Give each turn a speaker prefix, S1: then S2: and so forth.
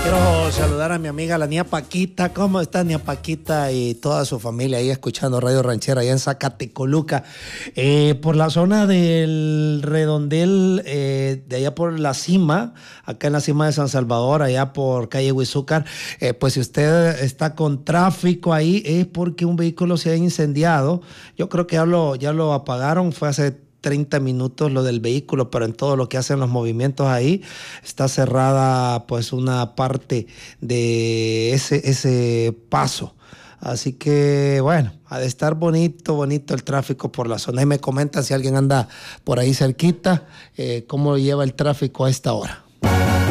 S1: Quiero saludar a mi amiga, la niña Paquita. ¿Cómo está, niña Paquita? Y toda su familia ahí escuchando Radio Ranchera, allá en Zacatecoluca. Por la zona del Redondel, de allá por la cima, acá en la cima de San Salvador, allá por calle Huizúcar, pues si usted está con tráfico ahí, es porque un vehículo se ha incendiado. Yo creo que ya lo apagaron, fue hace 30 minutos lo del vehículo, pero en todo lo que hacen los movimientos ahí está cerrada pues una parte de ese paso. Así que bueno, ha de estar bonito el tráfico por la zona. Y me comentan si alguien anda por ahí cerquita, cómo lleva el tráfico a esta hora.